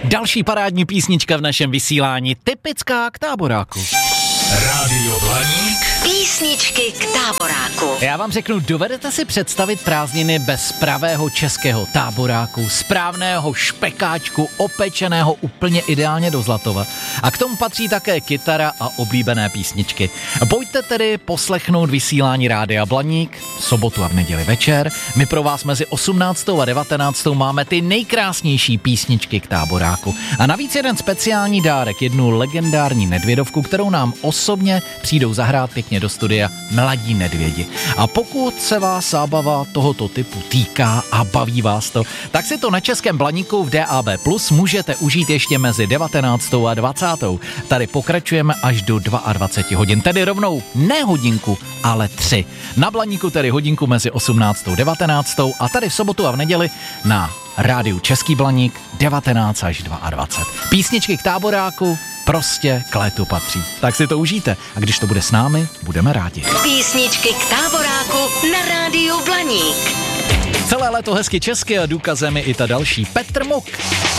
Další parádní písnička v našem vysílání, typická k táboráku. Rádio Blaník. Písničky k táboráku. Já vám řeknu, dovedete si představit prázdniny bez pravého českého táboráku, správného špekáčku, opečeného úplně ideálně do zlatova. A k tomu patří také kytara a oblíbené písničky. Pojďte tedy poslechnout vysílání Rádia Blaník v sobotu a v neděli večer. My pro vás mezi 18. a 19. máme ty nejkrásnější písničky k táboráku. A navíc jeden speciální dárek, jednu legendární nedvědovku, kterou nám osobně přijdou zahrát pěkně do studia Mladí nedvědi. A pokud se vás zábava tohoto typu týká a baví vás to, tak si to na Českém Blaníku v DAB Plus můžete užít ještě mezi 19. a 20. Tady pokračujeme až do 22 hodin, tedy rovnou ne hodinku, ale 3. Na Blaníku tedy hodinku mezi 18. a 19. a tady v sobotu a v neděli na rádiu Český Blaník 19 až 22. Písničky k táboráku prostě k létu patří. Tak si to užijte a když to bude s námi, budeme rádi. Písničky k táboráku na rádiu Blaník. Celé léto hezky česky a důkazem je i ta další Petr Muk.